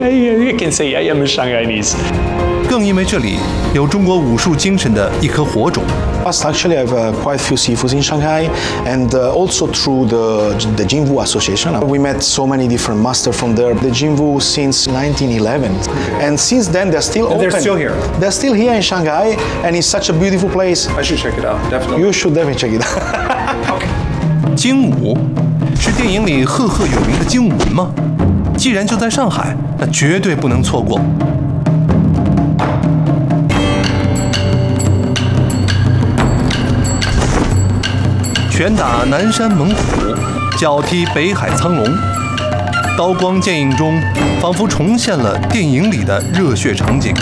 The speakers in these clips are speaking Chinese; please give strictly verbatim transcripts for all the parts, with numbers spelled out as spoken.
You can say I am Shanghainese. 更因为这里有中国武术精神的一颗火种。 Actually, I have uh, quite a few sifus in Shanghai, and uh, also through the the Jinwu Association. We met so many different masters from there. The Jinwu since nineteen eleven, and since then they're still and open. They're still here. They're still here in Shanghai, and it's such a beautiful place. I should check it out. Definitely. You should definitely check it out. Okay. 精武是电影里赫赫有名的精武门吗？既然就在上海，那绝对不能错过。拳打南山猛虎，脚踢北海苍龙，刀光剑影中，仿佛重现了电影里的热血场景。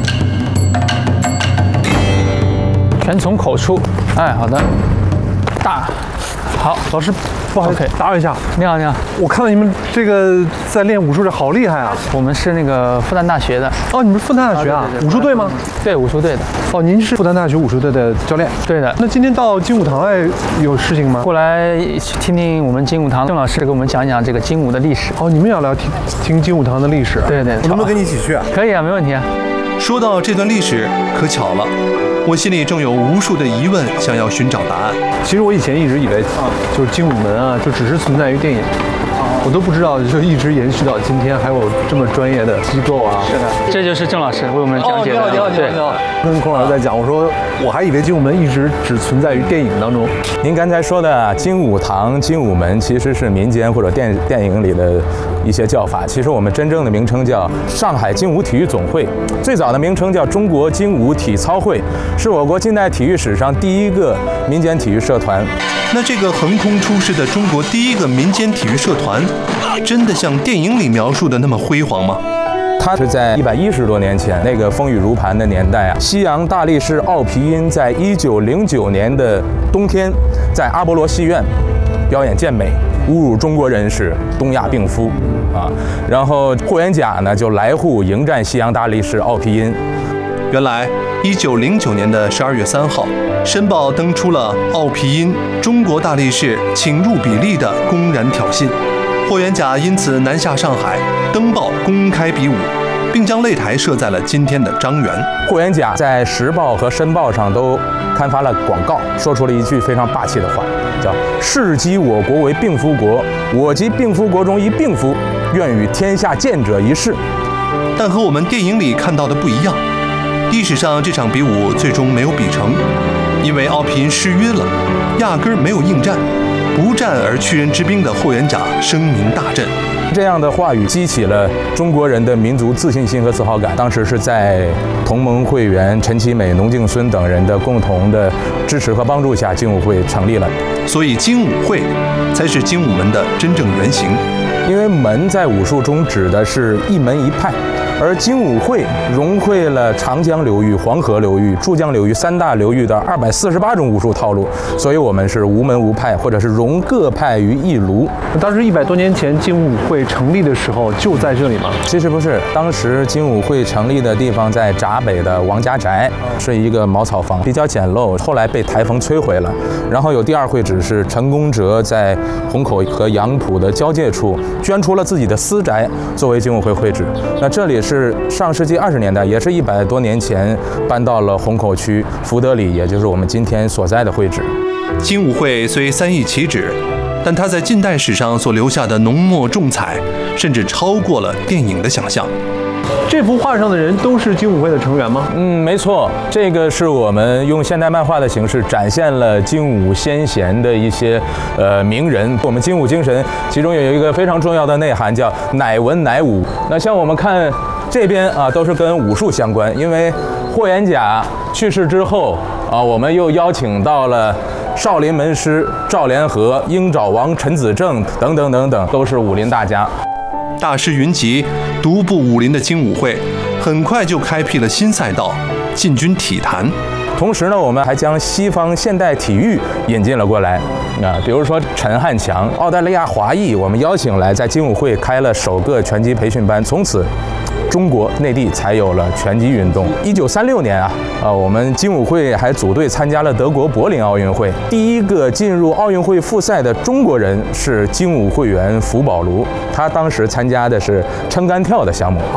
拳从口出，哎，好的，大，好， 老师，不好意思， OK 打扰一下。 你好，你好， 我看到你们这个在练武术这好厉害啊！ 我们是那个复旦大学的。 哦，你们复旦大学啊？ 对对对武术队吗？ 对，武术队的。 哦，您是复旦大学武术队的教练？ 对的。 那今天到精武堂来有事情吗？ 过来听听我们精武堂郑老师给我们讲讲这个精武的历史。 哦，你们也要聊听听精武堂的历史？ 对对。 我能不能跟你一起去啊？ 可以啊，没问题啊。 说到这段历史，可巧了，我心里正有无数的疑问，想要寻找答案。 其实我以前一直以为，就是精武门啊，就只是存在于电影。我都不知道，就一直延续到今天，还有这么专业的机构啊！ 是的，这就是郑老师为我们讲解的。 哦，你好，你好，你好。跟孔老师在讲，我说我还以为精武门一直只存在于电影当中。 您刚才说的精武堂、精武门，其实是民间或者电电影里的一些叫法。其实我们真正的名称叫上海精武体育总会，最早的名称叫中国精武体操会，是我国近代体育史上第一个民间体育社团。 那这个横空出世的中国第一个民间体育社团，真的像电影里描述的那么辉煌吗？ 它是在一百一十多年前那个风雨如磐的年代啊，西洋大力士奥皮因在一九零九年的冬天，在阿波罗戏院表演健美，侮辱中国人是东亚病夫啊。然后霍元甲呢就来沪迎战西洋大力士奥皮因。 原来，一九零九年的十二月三号，《申报》登出了奥皮因中国大力士请入比例的公然挑衅，霍元甲因此南下上海，登报公开比武，并将擂台设在了今天的张园。 霍元甲在《时报》和《申报》上都刊发了广告，说出了一句非常霸气的话，叫“世积我国为病夫国，我即病夫国中一病夫，愿与天下健者一试。” 但和我们电影里看到的不一样。历史上这场比武最终没有比成，因为奥皮因失约了，压根儿没有应战，不战而屈人之兵的霍元甲声名大振。 这样的话语激起了中国人的民族自信心和自豪感。当时是在同盟会员陈其美、农敬孙等人的共同的支持和帮助下，精武会成立了。 所以精武会才是精武门的真正原型。 因为门在武术中指的是一门一派，而精武会融汇了长江流域、黄河流域、珠江流域三大流域的二百四十八种武术套路，所以我们是无门无派，或者是融各派于一炉。 当时一百多年前精武会成立的时候就在这里吗？ 其实不是，当时精武会成立的地方在闸北的王家宅，是一个茅草房，比较简陋，后来被台风摧毁了。然后有第二会址是陈公哲在虹口和杨浦的交界处捐出了自己的私宅作为精武会会址。那这里是上世纪二十年代，也是一百多年前搬到了虹口区福德里，也就是我们今天所在的会址。 精武会虽三易其止，但它在近代史上所留下的浓墨重彩，甚至超过了电影的想象。 这幅画上的人都是精武会的成员吗？ 嗯，没错，这个是我们用现代漫画的形式展现了精武先贤的一些呃名人。我们精武精神其中有一个非常重要的内涵，叫乃文乃武。那像我们看这边啊，都是跟武术相关，因为霍元甲去世之后啊，我们又邀请到了少林门师赵连和、鹰爪王陈子正等等等等，都是武林大家。 大师云集，独步武林的精武会，很快就开辟了新赛道——进军体坛。 同时呢，我们还将西方现代体育引进了过来啊，比如说陈汉强，澳大利亚华裔，我们邀请来，在精武会开了首个拳击培训班，从此中国内地才有了拳击运动。一九三六年啊，啊，我们精武会还组队参加了德国柏林奥运会。第一个进入奥运会复赛的中国人是精武会员福宝卢，他当时参加的是撑杆跳的项目。